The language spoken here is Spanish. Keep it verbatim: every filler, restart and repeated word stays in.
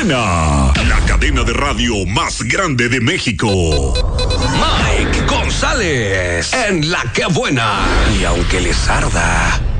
Buena, la cadena de radio más grande de México. Mike González en La Que Buena. Y aunque les arda,